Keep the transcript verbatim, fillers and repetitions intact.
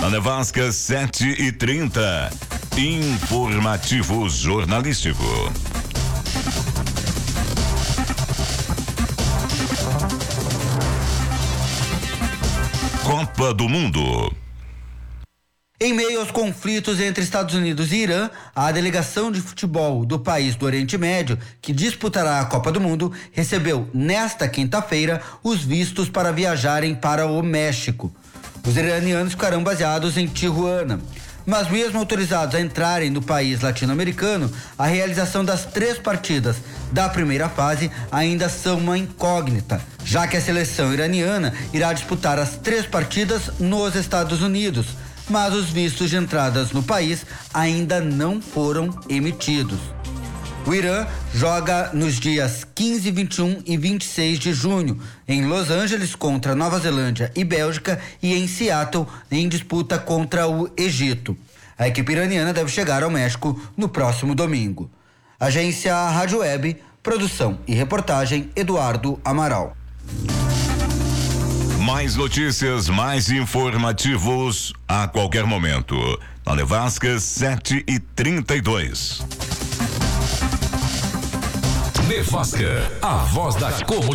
Na Nevasca, sete e trinta. Informativo jornalístico. Copa do Mundo. Em meio aos conflitos entre Estados Unidos e Irã, a delegação de futebol do país do Oriente Médio, que disputará a Copa do Mundo, recebeu nesta quinta-feira os vistos para viajarem para o México. Os iranianos ficarão baseados em Tijuana. Mas mesmo autorizados a entrarem no país latino-americano, a realização das três partidas da primeira fase ainda são uma incógnita, já que a seleção iraniana irá disputar as três partidas nos Estados Unidos, mas os vistos de entradas no país ainda não foram emitidos. O Irã joga nos dias quinze, vinte e um e vinte e seis de junho, em Los Angeles contra Nova Zelândia e Bélgica e em Seattle em disputa contra o Egito. A equipe iraniana deve chegar ao México no próximo domingo. Agência Rádio Web, produção e reportagem Eduardo Amaral. Mais notícias, mais informativos a qualquer momento. Na Nevasca, sete e trinta e dois. Nevasca, a voz da comunidade.